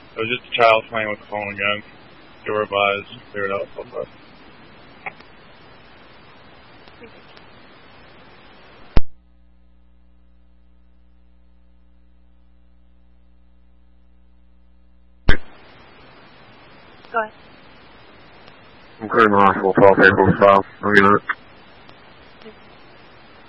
It was just a child playing with the phone again. Get revised, clear it out a little bit. Go ahead. I'm clearing the hospital 12 April style. I'll get it.